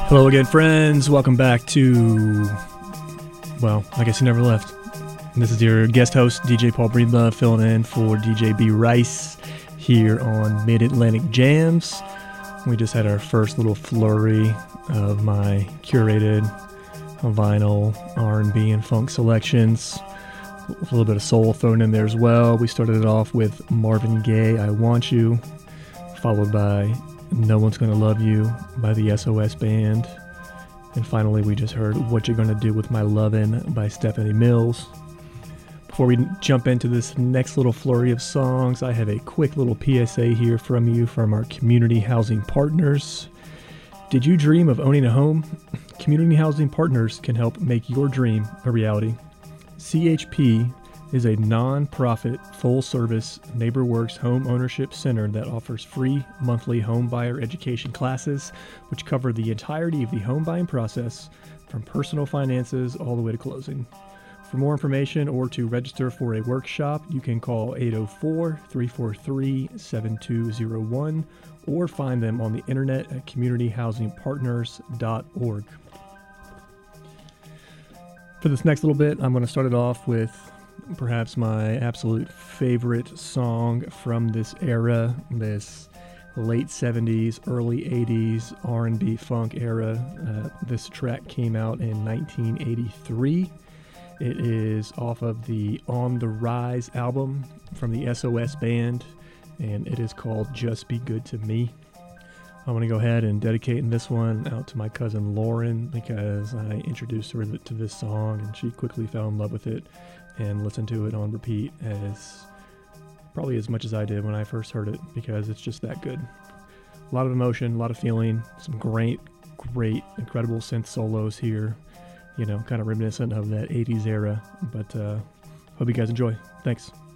Hello again, friends. Welcome back to, well, I guess you never left. This is your guest host, DJ Paul Breedlove, filling in for DJ B. Rice here on Mid-Atlantic Jams. We just had our first little flurry of my curated vinyl R&B and funk selections. A little bit of soul thrown in there as well. We started it off with Marvin Gaye, I Want You, followed by No One's Gonna Love You by the SOS Band. And finally, we just heard What You Gonna Do With My Lovin' by Stephanie Mills. Before we jump into this next little flurry of songs, I have a quick little PSA here from you from our community housing partners. Did you dream of owning a home? Community housing partners can help make your dream a reality. CHP is a non-profit, full-service NeighborWorks home ownership center that offers free monthly home buyer education classes, which cover the entirety of the home buying process, from personal finances all the way to closing. For more information or to register for a workshop, you can call 804-343-7201 or find them on the internet at communityhousingpartners.org. For this next little bit, I'm going to start it off with perhaps my absolute favorite song from this era, this late 70s, early 80s R&B funk era. This track came out in 1983. It is off of the On the Rise album from the SOS Band, and it is called Just Be Good to Me. I want to go ahead and dedicate this one out to my cousin Lauren, because I introduced her to this song and she quickly fell in love with it and listened to it on repeat probably as much as I did when I first heard it, because it's just that good. A lot of emotion, a lot of feeling, some great, incredible synth solos here, kind of reminiscent of that 80s era, but hope you guys enjoy. Thanks.